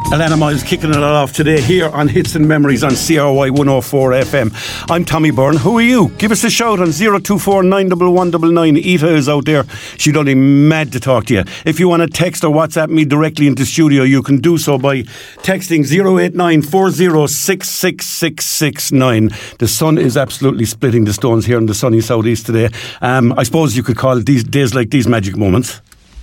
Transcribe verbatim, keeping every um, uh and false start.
Alana Miles kicking it off today here on Hits and Memories on C R Y one oh four F M. I'm Tommy Byrne. Who are you? Give us a shout on zero two four nine one one nine nine. Eva is out there. She's only mad to talk to you. If you want to text or WhatsApp me directly into studio, you can do so by texting zero eight nine four zero six six six six nine. The sun is absolutely splitting the stones here in the sunny southeast today. Um, I suppose you could call these days like these magic moments.